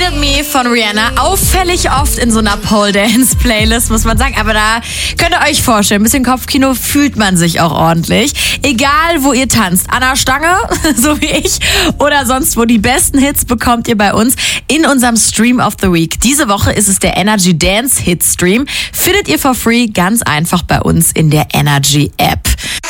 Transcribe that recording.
Needed Me von Rihanna. Auffällig oft in so einer Pole-Dance-Playlist, muss man sagen. Aber da könnt ihr euch vorstellen, ein bisschen Kopfkino fühlt man sich auch ordentlich. Egal, wo ihr tanzt. An der Stange, so wie ich, oder sonst wo. Die besten Hits bekommt ihr bei uns in unserem Stream of the Week. Diese Woche ist es der Energy Dance Hit Stream. Findet ihr for free ganz einfach bei uns in der Energy App.